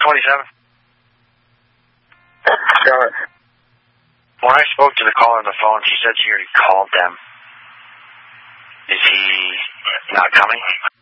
27. Sure. When I spoke to the caller on the phone, she said she already called them. Is he not coming?